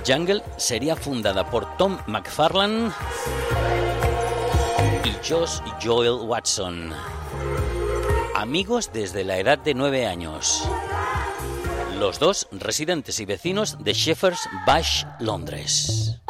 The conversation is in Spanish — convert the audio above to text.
Jungle sería fundada por Tom McFarlane y Josh Joel Watson, amigos desde la edad de 9 años. Los dos residentes y vecinos de Shepherd's Bush, Londres.